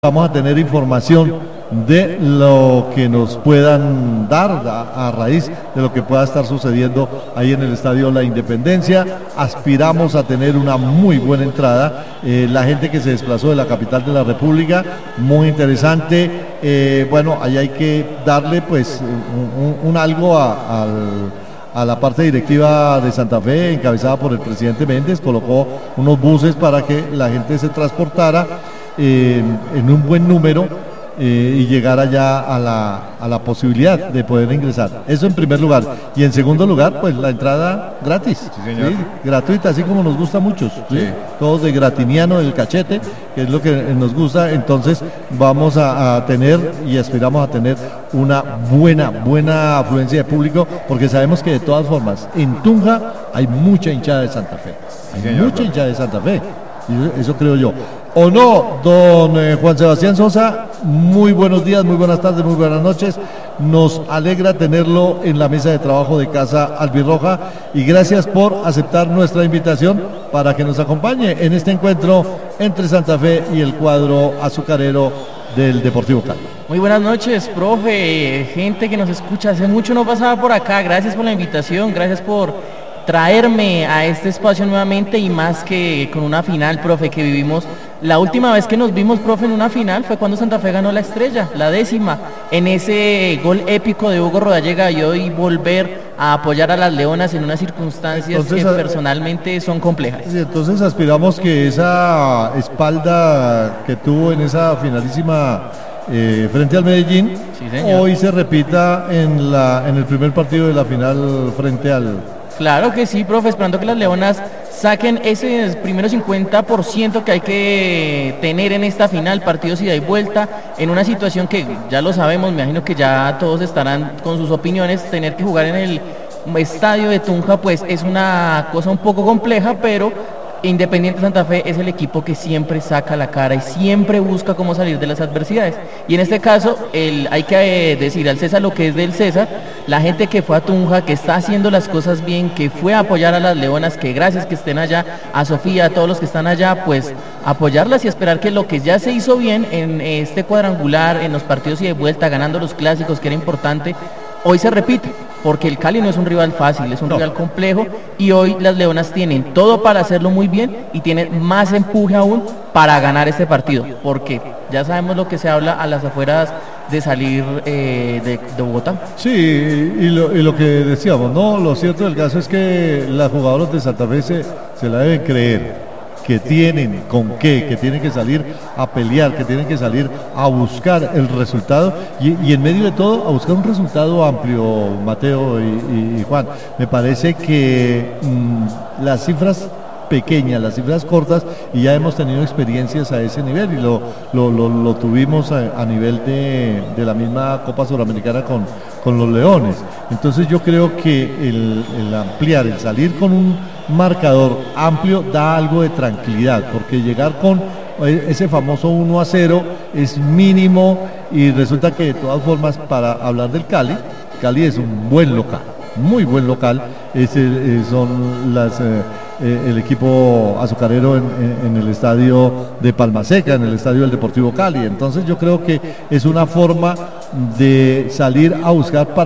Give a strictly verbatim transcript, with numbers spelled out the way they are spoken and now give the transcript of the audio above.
Vamos a tener información de lo que nos puedan dar a, a raíz de lo que pueda estar sucediendo ahí en el Estadio La Independencia. Aspiramos a tener una muy buena entrada. Eh, la gente que se desplazó de la capital de la República, muy interesante. Eh, bueno, ahí hay que darle pues un, un, un algo a, al... a la parte directiva de Santa Fe, encabezada por el presidente Méndez. Colocó unos buses para que la gente se transportara eh, en un buen número eh, y llegara ya a la, a la posibilidad de poder ingresar. Eso en primer lugar. Y en segundo lugar, pues la entrada gratis, sí, señor. ¿sí? Gratuita, así como nos gusta a muchos, ¿sí? Sí. Todos de gratiniano del cachete, que es lo que nos gusta. Entonces vamos a, a tener y aspiramos a tener una buena, buena afluencia de público, porque sabemos que de todas formas en Tunja hay mucha hinchada de Santa Fe, hay Señor, mucha hinchada de Santa Fe, y eso creo yo. ¿O no, don eh, Juan Sebastián Sosa? Muy buenos días, muy buenas tardes, muy buenas noches. Nos alegra tenerlo en la mesa de trabajo de Casa Albirroja y gracias por aceptar nuestra invitación para que nos acompañe en este encuentro entre Santa Fe y el cuadro azucarero del Deportivo Cali. Muy buenas noches, profe, gente que nos escucha. Hace mucho no pasaba por acá. Gracias por la invitación, gracias por traerme a este espacio nuevamente, y más que con una final, profe, que vivimos. La última vez que nos vimos, profe, en una final fue cuando Santa Fe ganó la Estrella, la décima, en ese gol épico de Hugo Rodallega, y hoy volver a apoyar a las Leonas en unas circunstancias entonces, que personalmente son complejas. Entonces aspiramos que esa espalda que tuvo en esa finalísima eh, frente al Medellín, sí, hoy se repita en, la, en el primer partido de la final frente al... Claro que sí, profe, esperando que las Leonas saquen ese primero cincuenta por ciento que hay que tener en esta final, partidos ida y vuelta, en una situación que ya lo sabemos, me imagino que ya todos estarán con sus opiniones. Tener que jugar en el estadio de Tunja pues es una cosa un poco compleja, pero Independiente Santa Fe es el equipo que siempre saca la cara y siempre busca cómo salir de las adversidades, y en este caso el, hay que eh, decir al César lo que es del César. La gente que fue a Tunja, que está haciendo las cosas bien, que fue a apoyar a las Leonas, que gracias que estén allá, a Sofía, a todos los que están allá, pues apoyarlas y esperar que lo que ya se hizo bien en este cuadrangular, en los partidos y de vuelta, ganando los clásicos, que era importante, hoy se repite, porque el Cali no es un rival fácil, es un no. rival complejo, y hoy las Leonas tienen todo para hacerlo muy bien y tienen más empuje aún para ganar este partido, porque ya sabemos lo que se habla a las afueras de salir eh, de, de Bogotá. Sí, y lo, y lo que decíamos, no, lo cierto del caso es que las jugadoras de Santa Fe se, se la deben creer, que tienen con qué, que tienen que salir a pelear, que tienen que salir a buscar el resultado, y, y en medio de todo a buscar un resultado amplio, Mateo y, y, y Juan. Me parece que mmm, las cifras pequeñas, las cifras cortas, y ya hemos tenido experiencias a ese nivel, y lo, lo, lo, lo tuvimos a, a nivel de, de la misma Copa Suramericana con, con los Leones. Entonces yo creo que el, el ampliar, el salir con un marcador amplio da algo de tranquilidad, porque llegar con ese famoso uno a cero es mínimo, y resulta que de todas formas, para hablar del Cali, Cali es un buen local, muy buen local. Es el, son las eh, el equipo azucarero en, en, en el estadio de Palma Seca, en el estadio del Deportivo Cali. Entonces yo creo que es una forma de salir a buscar para